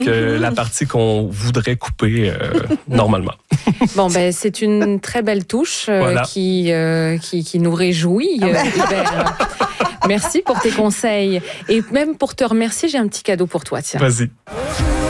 que la partie qu'on voudrait couper normalement. Bon, ben, c'est une très belle touche Voilà. qui nous réjouit. Hubert. Merci pour tes conseils. Et même pour te remercier, j'ai un petit cadeau pour toi. Tiens. Vas-y.